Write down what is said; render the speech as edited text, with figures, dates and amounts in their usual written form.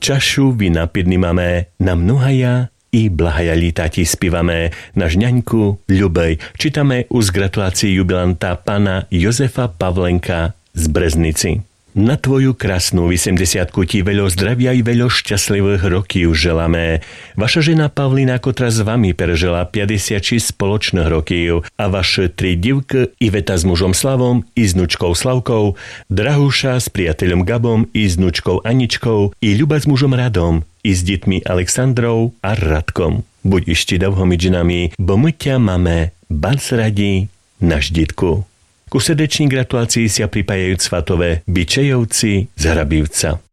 Čašu vina pidny máme, na mnohaja i blahaja líta ti spívame, na žňaňku ľubej. Čítame z gratulácií jubilanta pána Jozefa Pavlenka z Breznici. Na tvoju krásnu 80-ku ti veľo zdravia i veľo šťastlivých rokів želáme. Vaša žena Pavlina, ktorá s vami prežila 56 spoločných rokів, a vaše 3 divky Iveta s mužom Slavom i s vnučkou Slavkou, Drahúša s priateľom Gabom i s vnučkou Aničkou i Ľuba s mužom Radom i s deťmi Alexandrou a Radkom. Buď ešte dlho medzi nami, bo my ťa máme bals radi, náš detku. Ku srdečnej gratulácii sa pripájajú svatové Byčejovci z Hrabivca.